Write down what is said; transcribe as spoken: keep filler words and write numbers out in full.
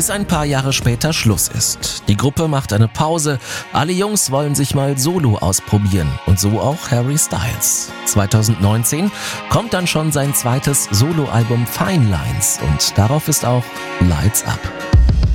bis ein paar Jahre später Schluss ist. Die Gruppe macht eine Pause, alle Jungs wollen sich mal solo ausprobieren und so auch Harry Styles. zwanzig neunzehn kommt dann schon sein zweites Soloalbum Fine Lines und darauf ist auch Lights Up.